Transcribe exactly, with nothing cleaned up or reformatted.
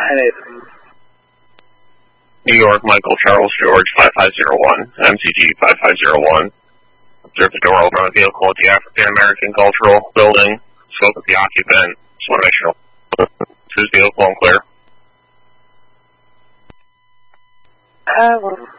nine eight. New York, Michael Charles George, five five zero one, M C G five five zero one. Observed the door open on a vehicle at the African American Cultural Building. Spoke with the occupant. Just want to make sure his vehicle and clear. Uh, well,